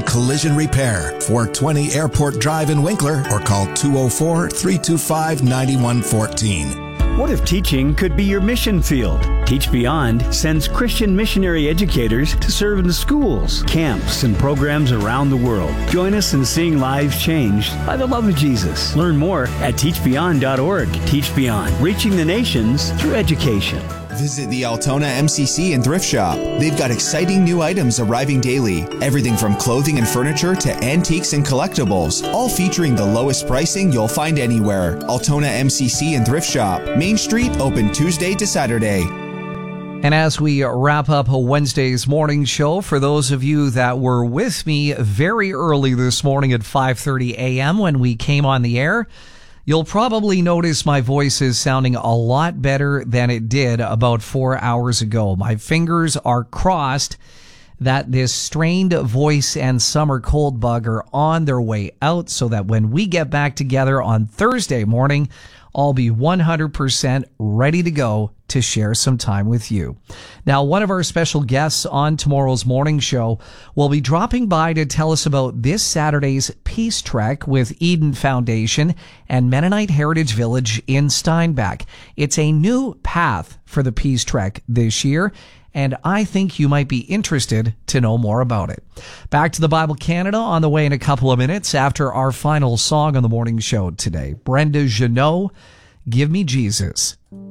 Collision Repair, 420 Airport Drive in Winkler, or call 204-325-9114. What if teaching could be your mission field? Teach Beyond sends Christian missionary educators to serve in schools, camps, and programs around the world. Join us in seeing lives changed by the love of Jesus. Learn more at teachbeyond.org. Teach Beyond, reaching the nations through education. Visit the Altona MCC and Thrift Shop. They've got exciting new items arriving daily. Everything from clothing and furniture to antiques and collectibles, all featuring the lowest pricing you'll find anywhere. Altona MCC and Thrift Shop. Main Street, open Tuesday to Saturday. And as we wrap up a Wednesday's morning show, for those of you that were with me very early this morning at 5:30 a.m. when we came on the air, you'll probably notice my voice is sounding a lot better than it did about 4 hours ago. My fingers are crossed that this strained voice and summer cold bug are on their way out so that when we get back together on Thursday morning, I'll be 100% ready to go to share some time with you. Now, one of our special guests on tomorrow's morning show will be dropping by to tell us about this Saturday's Peace Trek with Eden Foundation and Mennonite Heritage Village in Steinbach. It's a new path for the Peace Trek this year, and I think you might be interested to know more about it. Back to the Bible Canada on the way in a couple of minutes after our final song on the morning show today. Brenda Jeannot, Give Me Jesus.